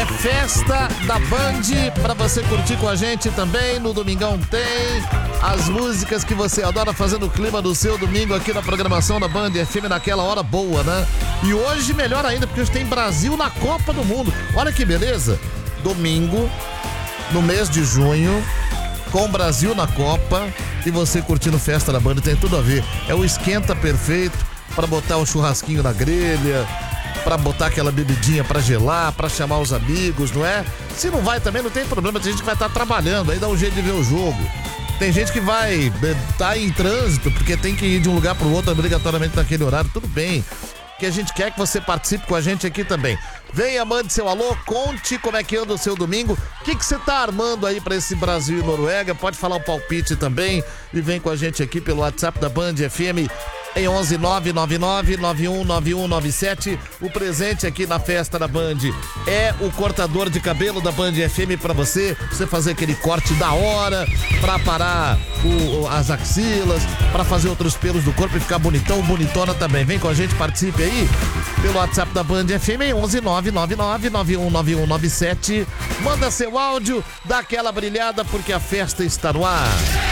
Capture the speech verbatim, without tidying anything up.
festa da Band pra você curtir com a gente também. No domingão tem as músicas que você adora, fazendo o clima do seu domingo aqui na programação da Band F M naquela hora boa, né? E hoje melhor ainda, porque hoje tem Brasil na Copa do Mundo. Olha que beleza. Domingo, no mês de junho, com o Brasil na Copa e você curtindo festa da Band, tem tudo a ver. É o esquenta perfeito pra botar um churrasquinho na grelha, pra botar aquela bebidinha pra gelar, pra chamar os amigos, não é? Se não vai também, não tem problema, tem gente que vai estar trabalhando, aí dá um jeito de ver o jogo. Tem gente que vai estar tá em trânsito, porque tem que ir de um lugar pro outro obrigatoriamente naquele horário, tudo bem. Que a gente quer que você participe com a gente aqui também. Venha, mande seu alô, conte como é que anda o seu domingo, o que que você tá armando aí pra esse Brasil e Noruega, pode falar o palpite também e vem com a gente aqui pelo WhatsApp da Band F M em onze nove nove nove nove um nove um nove sete. O presente aqui na festa da Band é o cortador de cabelo da Band F M pra você, você fazer aquele corte da hora, pra parar o, as axilas, pra fazer outros pelos do corpo e ficar bonitão, bonitona também. Vem com a gente, participe aí pelo WhatsApp da Band F M em onze nove nove nove nove um nove um nove sete. Manda seu áudio, dá aquela brilhada porque a festa está no ar.